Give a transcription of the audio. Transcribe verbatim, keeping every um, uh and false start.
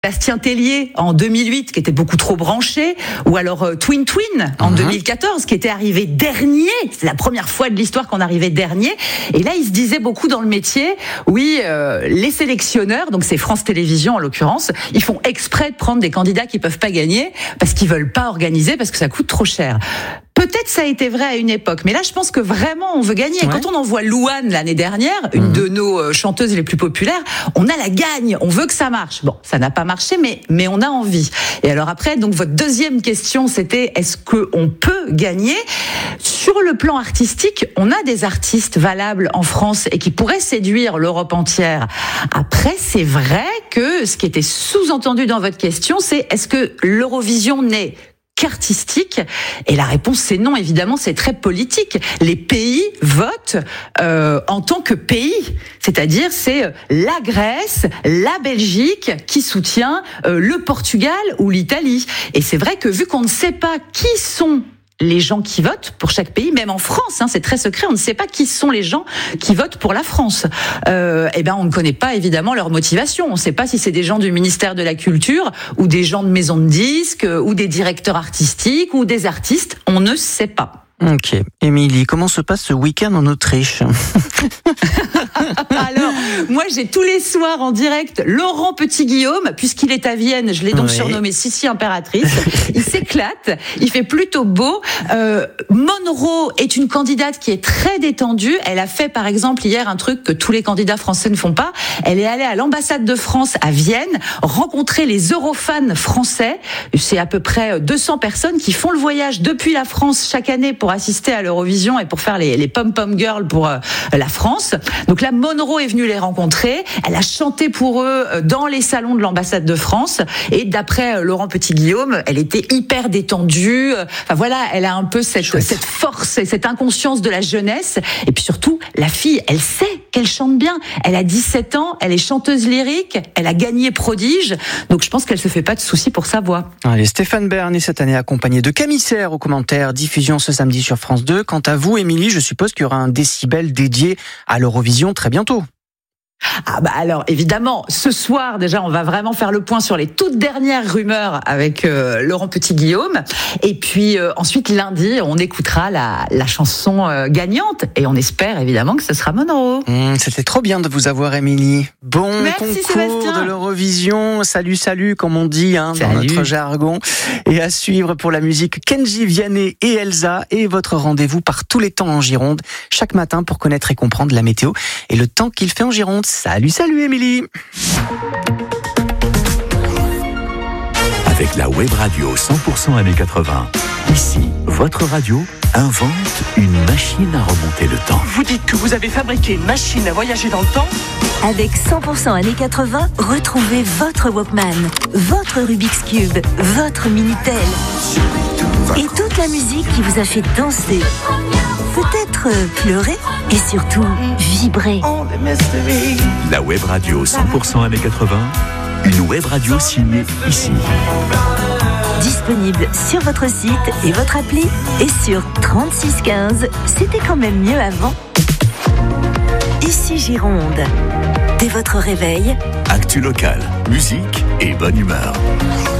Bastien Tellier en deux mille huit qui était beaucoup trop branché, ou alors euh, Twin Twin en mmh. deux mille quatorze qui était arrivé dernier. C'est la première fois de l'histoire qu'on arrivait dernier. Et là, il se disait beaucoup dans le métier, oui, euh, les sélectionneurs, donc c'est France Télévisions en l'occurrence, ils font exprès de prendre des candidats qui peuvent pas gagner parce qu'ils veulent pas organiser parce que ça coûte trop cher. Peut-être ça a été vrai à une époque, mais là je pense que vraiment on veut gagner. Ouais. Quand on envoie Louane l'année dernière, une mmh. de nos chanteuses les plus populaires, on a la gagne, on veut que ça marche. Bon, ça n'a pas marché, mais mais on a envie. Et alors après, donc votre deuxième question, c'était est-ce que on peut gagner ? Sur le plan artistique, on a des artistes valables en France et qui pourraient séduire l'Europe entière. Après, c'est vrai que ce qui était sous-entendu dans votre question, c'est est-ce que l'Eurovision n'est artistique, et la réponse c'est non. Évidemment, c'est très politique. Les pays votent euh, en tant que pays, c'est-à-dire c'est la Grèce, la Belgique qui soutient euh, le Portugal ou l'Italie. Et c'est vrai que vu qu'on ne sait pas qui sont les gens qui votent pour chaque pays, même en France, hein, c'est très secret, on ne sait pas qui sont les gens qui votent pour la France. Euh, eh ben, on ne connaît pas évidemment leur motivation. On ne sait pas si c'est des gens du ministère de la Culture ou des gens de maisons de disques ou des directeurs artistiques ou des artistes. On ne sait pas. Ok. Émilie, comment se passe ce week-end en Autriche ? Alors, moi, j'ai tous les soirs en direct Laurent Petit-Guillaume, puisqu'il est à Vienne, je l'ai donc oui. surnommé Sissi Impératrice. Il s'éclate, il fait plutôt beau. Euh, Monroe est une candidate qui est très détendue. Elle a fait, par exemple, hier un truc que tous les candidats français ne font pas. Elle est allée à l'ambassade de France à Vienne, rencontrer les Eurofans français. C'est à peu près deux cents personnes qui font le voyage depuis la France chaque année pour assister à l'Eurovision et pour faire les, les pom-pom girls pour euh, la France. Donc là, Monroe est venue les rencontrer. Elle a chanté pour eux dans les salons de l'ambassade de France. Et d'après euh, Laurent Petit-Guillaume, elle était hyper détendue. Enfin voilà, elle a un peu cette, cette force et cette inconscience de la jeunesse. Et puis surtout, la fille, elle sait qu'elle chante bien. Elle a dix-sept ans, elle est chanteuse lyrique, elle a gagné Prodige. Donc je pense qu'elle se fait pas de soucis pour sa voix. Allez, Stéphane Bern est cette année accompagné de Camille Serre aux commentaires. Diffusion ce samedi sur France deux. Quant à vous, Émilie, je suppose qu'il y aura un décibel dédié à l'Eurovision très bientôt. Ah bah alors évidemment, ce soir déjà on va vraiment faire le point sur les toutes dernières rumeurs avec euh, Laurent Petit-Guillaume, et puis euh, ensuite lundi on écoutera la, la chanson euh, gagnante et on espère évidemment que ce sera Monroe. Mmh, c'était trop bien de vous avoir, Émilie. Bon Merci, concours Sébastien. de l'Eurovision, salut salut comme on dit hein, dans notre jargon, et à suivre pour la musique Kenji Vianney et Elsa, et votre rendez-vous par tous les temps en Gironde chaque matin pour connaître et comprendre la météo et le temps qu'il fait en Gironde. Salut, salut Émilie. Avec la web radio cent pour cent années quatre-vingts, ici, votre radio invente une machine à remonter le temps. Vous dites que vous avez fabriqué une machine à voyager dans le temps ? Avec cent pour cent années quatre-vingts, retrouvez votre Walkman, votre Rubik's Cube, votre Minitel et toute la musique qui vous a fait danser, peut-être pleurer et surtout vibrer. La web radio cent pour cent années quatre-vingts, une web radio signée ici. Disponible sur votre site et votre appli et sur trente-six quinze. C'était quand même mieux avant. Ici Gironde. Dès votre réveil, actu local, musique et bonne humeur.